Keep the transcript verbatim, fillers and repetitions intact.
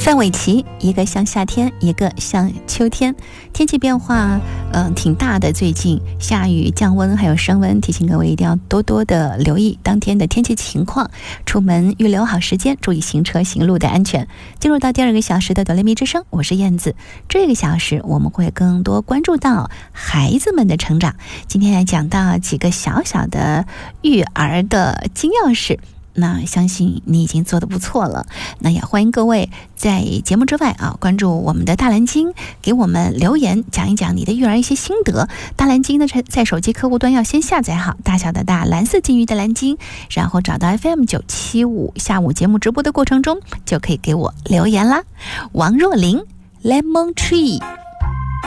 范玮琪，一个像夏天，一个像秋天。天气变化嗯、呃，挺大的，最近下雨、降温还有升温，提醒各位一定要多多的留意当天的天气情况，出门预留好时间，注意行车行路的安全。进入到第二个小时的哆来咪之声，我是燕子。这个小时我们会更多关注到孩子们的成长，今天来讲到几个小小的育儿的金钥匙，那相信你已经做得不错了。那也欢迎各位在节目之外啊，关注我们的大蓝鲸，给我们留言，讲一讲你的育儿一些心得。大蓝鲸呢，在手机客户端要先下载好大小的大蓝色金鱼的蓝鲸，然后找到 F M 九七五，下午节目直播的过程中就可以给我留言啦。王若琳 Lemon Tree。